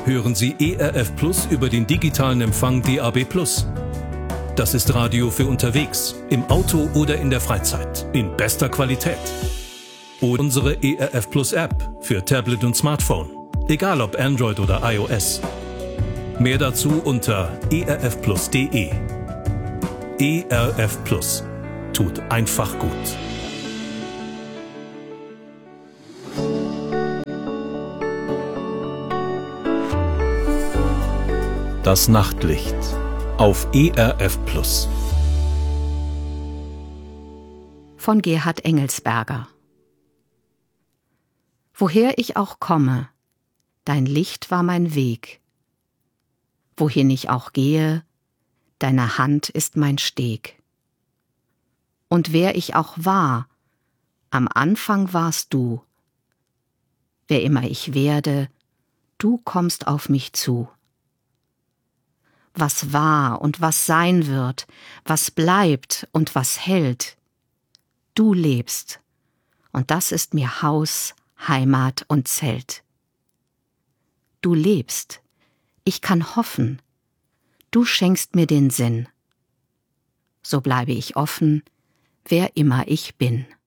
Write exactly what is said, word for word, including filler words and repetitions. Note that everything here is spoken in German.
hören Sie E R F Plus über den digitalen Empfang D A B Plus. Das ist Radio für unterwegs, im Auto oder in der Freizeit, in bester Qualität. Oder unsere E R F Plus App für Tablet und Smartphone, egal ob Android oder iOS. Mehr dazu unter e r f plus punkt d e. E R F Plus tut einfach gut. Das Nachtlicht auf E R F Plus. Von Gerhard Engelsberger. Woher ich auch komme, dein Licht war mein Weg. Wohin ich auch gehe, deine Hand ist mein Steg. Und wer ich auch war, am Anfang warst du. Wer immer ich werde, du kommst auf mich zu. Was war und was sein wird, was bleibt und was hält, du lebst, und das ist mir Haus, Heimat und Zelt. Du lebst, ich kann hoffen, du schenkst mir den Sinn. So bleibe ich offen, wer immer ich bin.